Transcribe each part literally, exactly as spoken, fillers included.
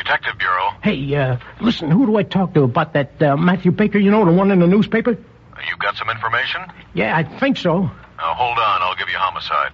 Detective Bureau. Hey, uh, listen, who do I talk to about that uh, Matthew Baker, you know, the one in the newspaper? You got some information? Yeah, I think so. Now, hold on. I'll give you homicide.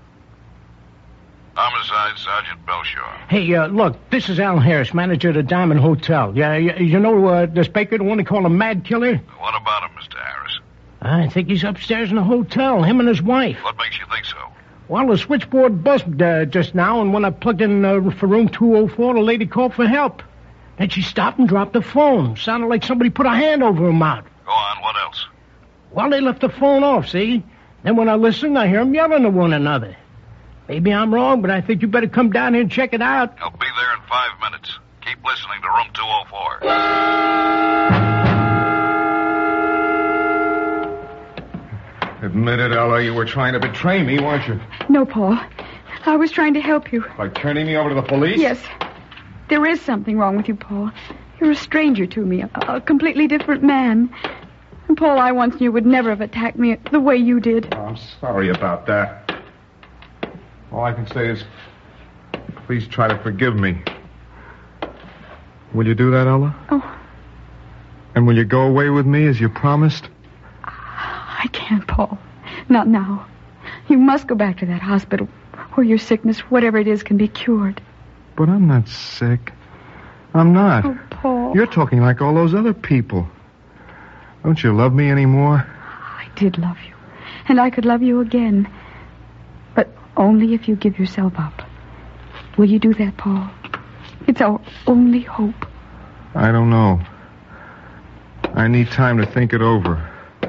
Homicide, Sergeant Belshore. Hey, uh, look, this is Al Harris, manager of the Diamond Hotel. Yeah, you, you know uh, this Baker, the one they call a mad killer? What about him, Mister Harris? I think he's upstairs in the hotel, him and his wife. What makes you think so? Well, the switchboard buzzed uh, just now, and when I plugged in uh, for room two oh four, the lady called for help. Then she stopped and dropped the phone. Sounded like somebody put a hand over her mouth. Go on, what else? Well, they left the phone off, see? Then when I listen, I hear them yelling at one another. Maybe I'm wrong, but I think you better come down here and check it out. I'll be there in five minutes. Keep listening to room two oh four. Admit it, Ella, you were trying to betray me, weren't you? No, Paul. I was trying to help you. By turning me over to the police? Yes. There is something wrong with you, Paul. You're a stranger to me, a, a completely different man. And, Paul, I once knew would never have attacked me the way you did. Oh, I'm sorry about that. All I can say is, please try to forgive me. Will you do that, Ella? Oh. And will you go away with me as you promised? I can't, Paul. Not now. You must go back to that hospital where your sickness, whatever it is, can be cured. But I'm not sick. I'm not. Oh, Paul. You're talking like all those other people. Don't you love me anymore? I did love you. And I could love you again. But only if you give yourself up. Will you do that, Paul? It's our only hope. I don't know. I need time to think it over.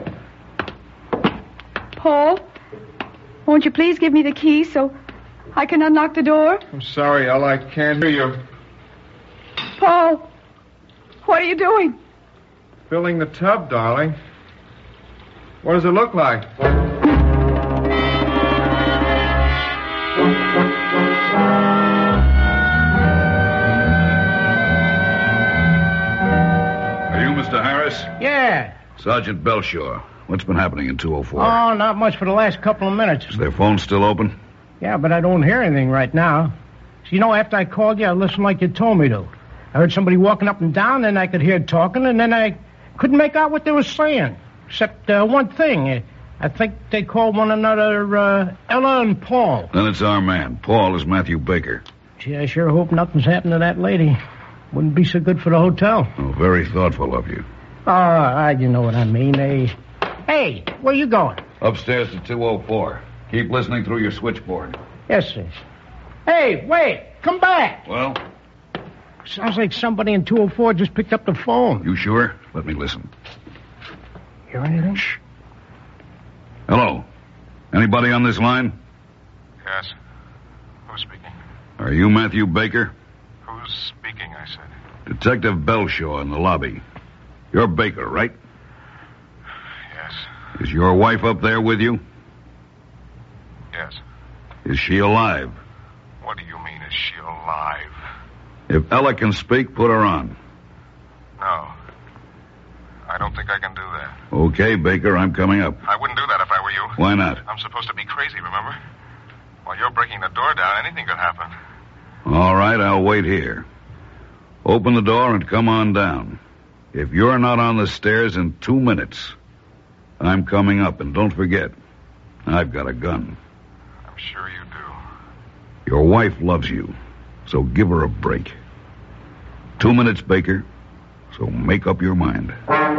Paul, won't you please give me the key so I can unlock the door? I'm sorry, Ella. I can't hear you. Paul, what are you doing? Filling the tub, darling. What does it look like? Are you Mister Harris? Yeah. Sergeant Belshore. What's been happening in two oh four? Oh, not much for the last couple of minutes. Is their phone still open? Yeah, but I don't hear anything right now. So, you know, after I called you, I listened like you told me to. I heard somebody walking up and down, then I could hear talking, and then I couldn't make out what they were saying. Except uh, one thing. I think they called one another uh, Ella and Paul. Then it's our man. Paul is Matthew Baker. Gee, I sure hope nothing's happened to that lady. Wouldn't be so good for the hotel. Oh, very thoughtful of you. Oh, uh, you know what I mean. Hey, hey, where you going? Upstairs to two oh four. Keep listening through your switchboard. Yes, sir. Hey, wait, come back. Well? Sounds like somebody in two oh four just picked up the phone. You sure? Let me listen. Hear anything? Shh. Hello? Anybody on this line? Yes. Who's speaking? Are you Matthew Baker? Who's speaking, I said. Detective Belshore in the lobby. You're Baker, right? Yes. Is your wife up there with you? Yes. Is she alive? What do you mean, is she alive? If Ella can speak, put her on. No. I don't think I can do that. Okay, Baker, I'm coming up. I wouldn't do that if I were you. Why not? I'm supposed to be crazy, remember? While you're breaking the door down, anything could happen. All right, I'll wait here. Open the door and come on down. If you're not on the stairs in two minutes, I'm coming up, and don't forget, I've got a gun. I'm sure you do. Your wife loves you, so give her a break. Two minutes, Baker, so make up your mind.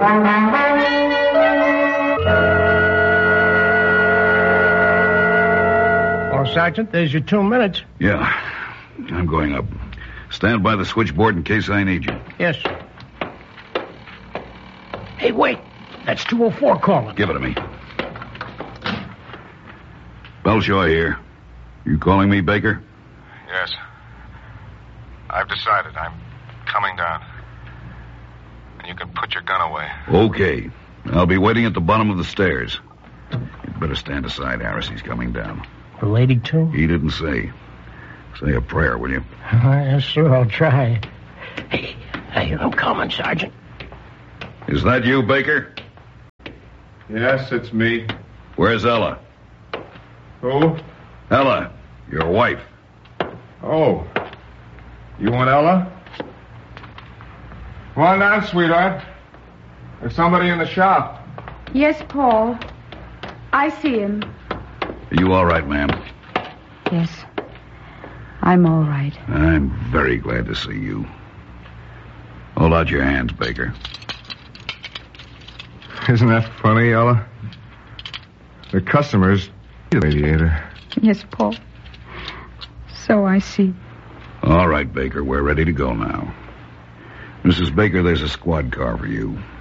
Well, Sergeant, there's your two minutes. Yeah, I'm going up. Stand by the switchboard in case I need you. Yes, sir. Hey, wait. That's two oh four calling. Give it to me. Belshore here. You calling me, Baker? Yes. I've decided I'm coming down. And you can put your gun away. Okay. I'll be waiting at the bottom of the stairs. You'd better stand aside, Harris. He's coming down. The lady, too? He didn't say. Say a prayer, will you? Uh, yes, sir, I'll try. Hey, hey, I'm coming, Sergeant. Is that you, Baker? Yes, it's me. Where's Ella? Who? Ella, your wife. Oh. You want Ella? Come on down, sweetheart. There's somebody in the shop. Yes, Paul. I see him. Are you all right, ma'am? Yes. I'm all right. I'm very glad to see you. Hold out your hands, Baker. Isn't that funny, Ella? The customer's the radiator. Yes, Paul. So I see. All right, Baker, we're ready to go now. Missus Baker, there's a squad car for you.